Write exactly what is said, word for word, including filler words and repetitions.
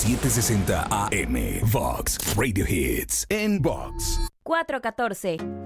setecientos sesenta A M. Vox Radio Hits en Vox. cuatro catorce.